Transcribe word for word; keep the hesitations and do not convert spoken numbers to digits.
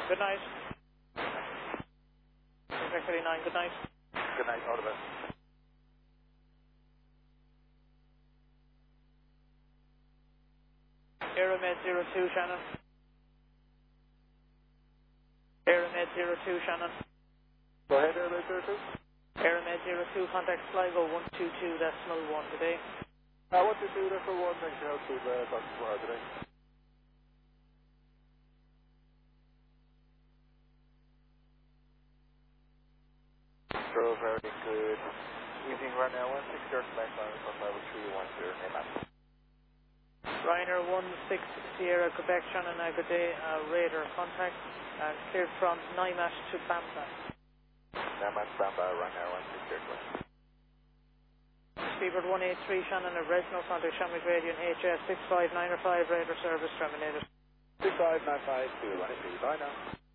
Good night. Quebec thirty-nine, good night. Good night, all the best. Aeromed zero two, Shannon. Aeromed zero two, Shannon. Go ahead, Airway zero two. Aeromed zero two, contact Sligo one two two decimal one today. Uh, what to do there for one, thanks for help to uh, Doctor Tomorrow today. Drove very good. Evening right now, one six zero back line, one five three one zero, name map. Ryanair one six Sierra, Quebec, Shannon, uh, good day. Uh, radar contact. Uh, cleared from Naimat to Bamsa. Naimat, Bamba, right now, one six zero. Speedbird one eight three, Shannon, a Resno, contact Shamrock Radio and H S six five nine five, radar service terminated. six five nine five two one eight three, bye now.